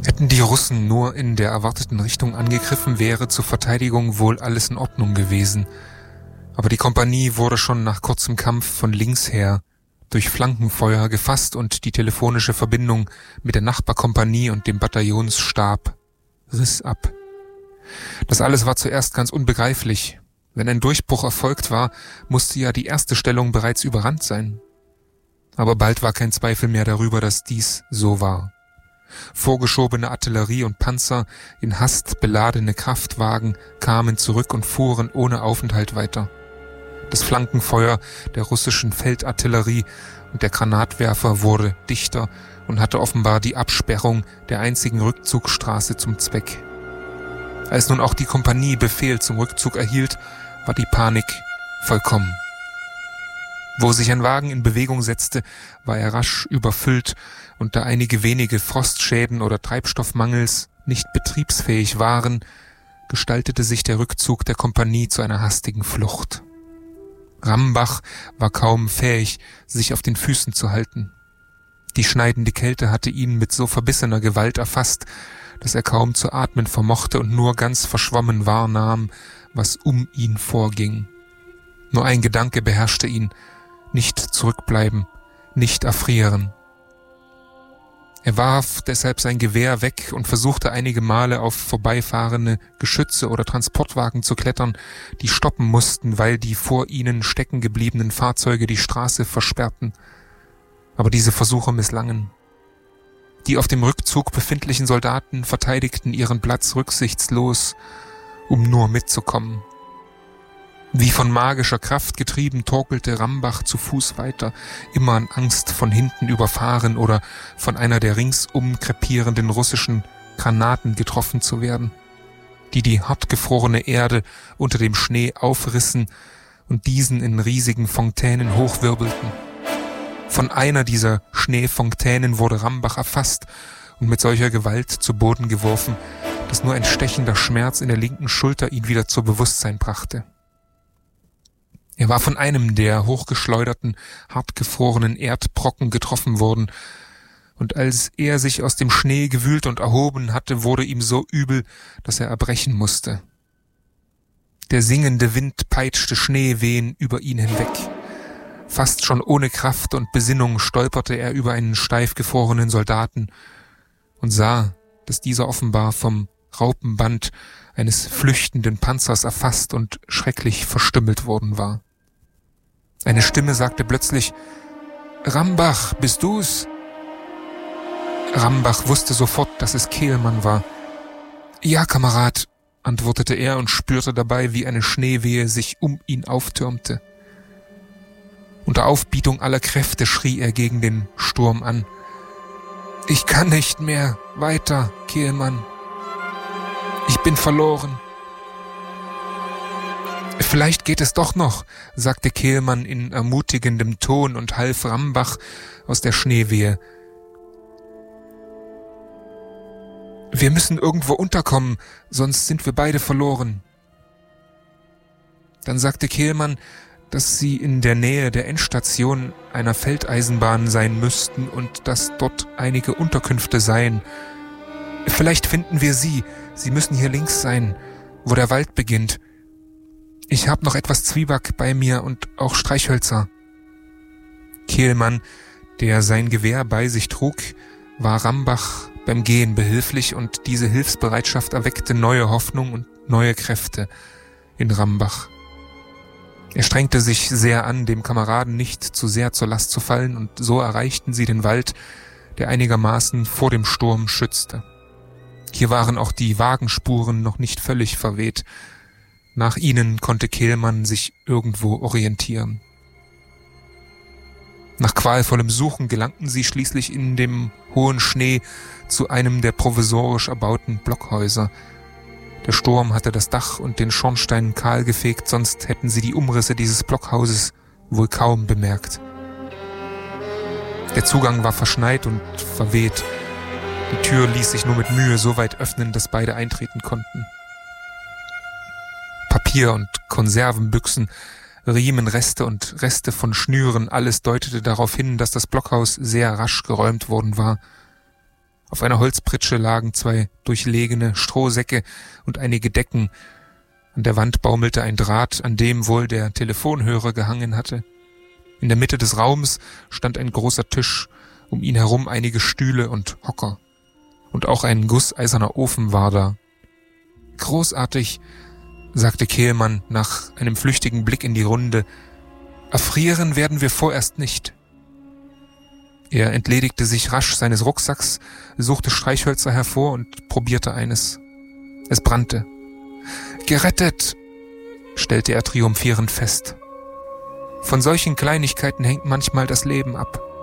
Hätten die Russen nur in der erwarteten Richtung angegriffen, wäre zur Verteidigung wohl alles in Ordnung gewesen. Aber die Kompanie wurde schon nach kurzem Kampf von links her durch Flankenfeuer gefasst und die telefonische Verbindung mit der Nachbarkompanie und dem Bataillonsstab riss ab. Das alles war zuerst ganz unbegreiflich. Wenn ein Durchbruch erfolgt war, musste ja die erste Stellung bereits überrannt sein. Aber bald war kein Zweifel mehr darüber, dass dies so war. Vorgeschobene Artillerie und Panzer in Hast beladene Kraftwagen kamen zurück und fuhren ohne Aufenthalt weiter. Das Flankenfeuer der russischen Feldartillerie und der Granatwerfer wurde dichter und hatte offenbar die Absperrung der einzigen Rückzugsstraße zum Zweck. Als nun auch die Kompanie Befehl zum Rückzug erhielt, war die Panik vollkommen. Wo sich ein Wagen in Bewegung setzte, war er rasch überfüllt, und da einige wenige Frostschäden oder Treibstoffmangels nicht betriebsfähig waren, gestaltete sich der Rückzug der Kompanie zu einer hastigen Flucht. Rambach war kaum fähig, sich auf den Füßen zu halten. Die schneidende Kälte hatte ihn mit so verbissener Gewalt erfasst, dass er kaum zu atmen vermochte und nur ganz verschwommen wahrnahm, was um ihn vorging. Nur ein Gedanke beherrschte ihn: nicht zurückbleiben, nicht erfrieren. Er warf deshalb sein Gewehr weg und versuchte einige Male auf vorbeifahrende Geschütze oder Transportwagen zu klettern, die stoppen mussten, weil die vor ihnen stecken gebliebenen Fahrzeuge die Straße versperrten. Aber diese Versuche misslangen. Die auf dem Rückzug befindlichen Soldaten verteidigten ihren Platz rücksichtslos, um nur mitzukommen. Wie von magischer Kraft getrieben torkelte Rambach zu Fuß weiter, immer in Angst, von hinten überfahren oder von einer der ringsum krepierenden russischen Granaten getroffen zu werden, die hartgefrorene Erde unter dem Schnee aufrissen und diesen in riesigen Fontänen hochwirbelten. Von einer dieser Schneefontänen wurde Rambach erfasst und mit solcher Gewalt zu Boden geworfen, dass nur ein stechender Schmerz in der linken Schulter ihn wieder zu Bewusstsein brachte. Er war von einem der hochgeschleuderten, hartgefrorenen Erdbrocken getroffen worden, und als er sich aus dem Schnee gewühlt und erhoben hatte, wurde ihm so übel, dass er erbrechen musste. Der singende Wind peitschte Schneewehen über ihn hinweg. Fast schon ohne Kraft und Besinnung stolperte er über einen steif gefrorenen Soldaten und sah, dass dieser offenbar vom Raupenband eines flüchtenden Panzers erfasst und schrecklich verstümmelt worden war. Eine Stimme sagte plötzlich: »Rambach, bist du's?« Rambach wusste sofort, dass es Kehlmann war. »Ja, Kamerad«, antwortete er und spürte dabei, wie eine Schneewehe sich um ihn auftürmte. Unter Aufbietung aller Kräfte schrie er gegen den Sturm an: »Ich kann nicht mehr weiter, Kehlmann. Ich bin verloren.« »Vielleicht geht es doch noch«, sagte Kehlmann in ermutigendem Ton und half Rambach aus der Schneewehe. »Wir müssen irgendwo unterkommen, sonst sind wir beide verloren.« Dann sagte Kehlmann, dass sie in der Nähe der Endstation einer Feldeisenbahn sein müssten und dass dort einige Unterkünfte seien. »Vielleicht finden wir sie. Sie müssen hier links sein, wo der Wald beginnt. Ich habe noch etwas Zwieback bei mir und auch Streichhölzer.« Kehlmann, der sein Gewehr bei sich trug, war Rambach beim Gehen behilflich, und diese Hilfsbereitschaft erweckte neue Hoffnung und neue Kräfte in Rambach. Er strengte sich sehr an, dem Kameraden nicht zu sehr zur Last zu fallen, und so erreichten sie den Wald, der einigermaßen vor dem Sturm schützte. Hier waren auch die Wagenspuren noch nicht völlig verweht. Nach ihnen konnte Kehlmann sich irgendwo orientieren. Nach qualvollem Suchen gelangten sie schließlich in dem hohen Schnee zu einem der provisorisch erbauten Blockhäuser. Der Sturm hatte das Dach und den Schornstein kahl gefegt, sonst hätten sie die Umrisse dieses Blockhauses wohl kaum bemerkt. Der Zugang war verschneit und verweht. Die Tür ließ sich nur mit Mühe so weit öffnen, dass beide eintreten konnten. Papier und Konservenbüchsen, Riemenreste und Reste von Schnüren, alles deutete darauf hin, dass das Blockhaus sehr rasch geräumt worden war. Auf einer Holzpritsche lagen 2 durchlegene Strohsäcke und einige Decken. An der Wand baumelte ein Draht, an dem wohl der Telefonhörer gehangen hatte. In der Mitte des Raums stand ein großer Tisch, um ihn herum einige Stühle und Hocker. Und auch ein gusseiserner Ofen war da. »Großartig«, sagte Kehlmann nach einem flüchtigen Blick in die Runde. »Erfrieren werden wir vorerst nicht.« Er entledigte sich rasch seines Rucksacks, suchte Streichhölzer hervor und probierte eines. Es brannte. »Gerettet«, stellte er triumphierend fest. Von solchen Kleinigkeiten hängt manchmal das Leben ab.